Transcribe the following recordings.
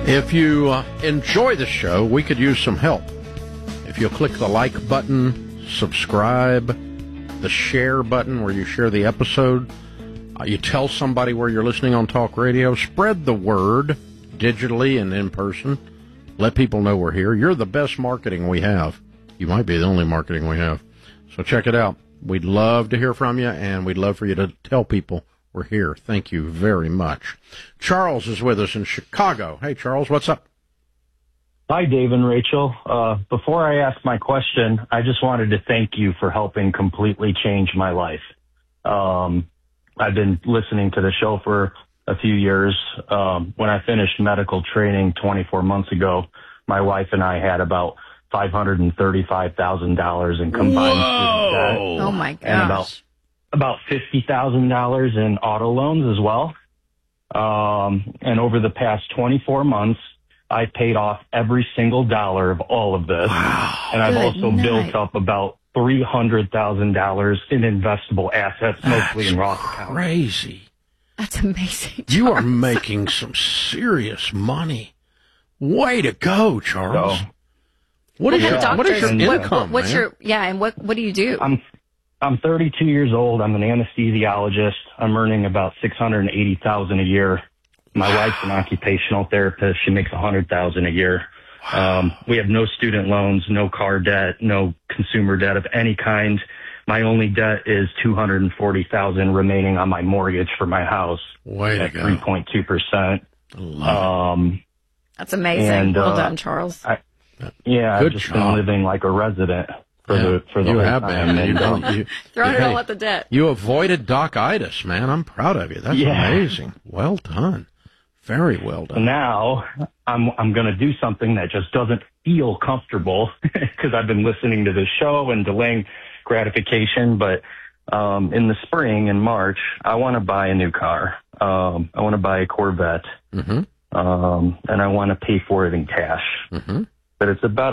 If you enjoy the show, we could use some help. If you'll click the like button, subscribe, the share button where you share the episode, you tell somebody where you're listening on talk radio, spread the word digitally and in person. Let people know we're here. You're the best marketing we have. You might be the only marketing we have. So check it out. We'd love to hear from you, and we'd love for you to tell people we're here. Thank you very much. Charles is with us in Chicago. Hey, Charles, what's up? Hi, Dave and Rachel. Before I ask my question, I just wanted to thank you for helping completely change my life. I've been listening to the show for a few years. When I finished medical training 24 months ago, my wife and I had about $535,000 in combined student debt. Oh, my gosh. And about $50,000 in auto loans as well. And over the past 24 months, I paid off every single dollar of all of this. Wow. And I've also built up about $300,000 in investable assets, mostly in Roth accounts. Crazy. That's amazing, Charles. You are making some serious money. Way to go, Charles. So, What is your income, what's man? and what do you do? I'm 32 years old. I'm an anesthesiologist. I'm earning about $680,000 a year. My wife's an occupational therapist. She makes $100,000 a year. We have no student loans, no car debt, no consumer debt of any kind. My only debt is $240,000 remaining on my mortgage for my house. Way to at go. 3.2%. That's amazing. And, well done, Charles. I've Good just job. been living like a resident for the you whole have time. been. And, Throwing it all at the debt. You avoided doc-itis, man. I'm proud of you. That's amazing. Well done. Very well done. now I'm going to do something that just doesn't feel comfortable because I've been listening to this show and delaying gratification. But in the spring, in March, I want to buy a new car. I want to buy a Corvette, and I want to pay for it in cash. But it's about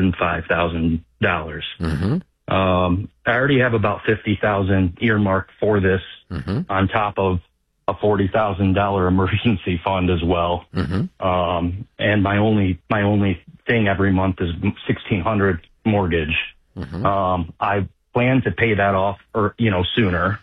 $105,000. I already have about $50,000 earmarked for this, on top of a $40,000 emergency fund as well. And my only thing every month is $1,600 mortgage. I plan to pay that off sooner.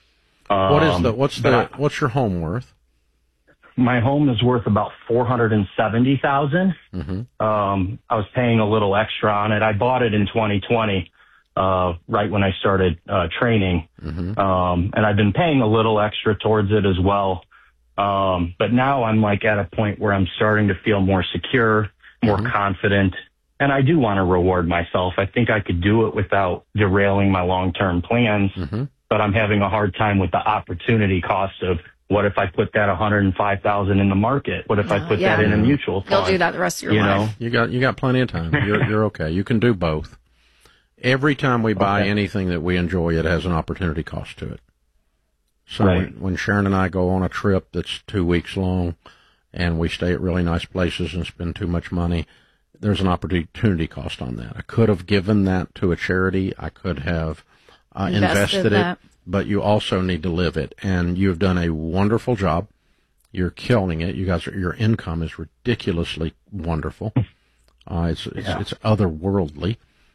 What's your home worth? My home is worth about $470,000. I was paying a little extra on it. I bought it in 2020, right when I started training, and I've been paying a little extra towards it as well. But now I'm like at a point where I'm starting to feel more secure, more confident, and I do want to reward myself. I think I could do it without derailing my long-term plans, but I'm having a hard time with the opportunity cost of, what if I put that $105,000 in the market? What if I put that in a mutual fund? You'll do that the rest of your life. You got plenty of time. You're okay. You can do both. Every time we buy anything that we enjoy, it has an opportunity cost to it. So when Sharon and I go on a trip that's 2 weeks long, and we stay at really nice places and spend too much money, there's an opportunity cost on that. I could have given that to a charity. I could have invested it. But you also need to live it, and you've done a wonderful job. You're killing it. Your income is ridiculously wonderful. It's otherworldly,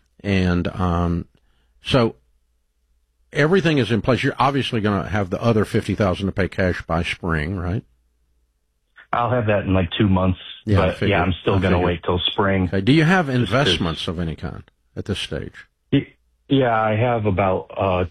and so everything is in place. You're obviously going to have the other $50,000 to pay cash by spring, right? I'll have that in like 2 months. But I'm still going to wait till spring. Okay. Do you have investments of any kind at this stage? Yeah, I have about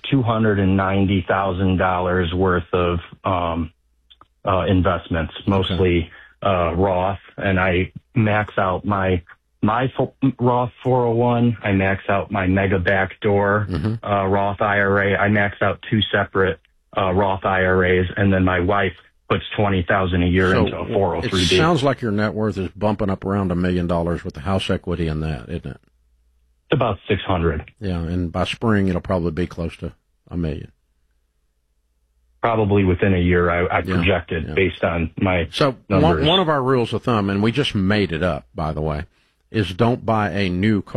$290,000 worth of investments, mostly Roth, and I max out my Roth 401. I max out my Mega Backdoor Roth IRA. I max out 2 separate Roth IRAs, and then my wife puts $20,000 a year into a 403b. It sounds like your net worth is bumping up around $1 million with the house equity in that, isn't it? About 600. Yeah, and by spring it'll probably be close to $1 million. Probably within a year, I projected based on my numbers. One of our rules of thumb, and we just made it up, by the way, is don't buy a new car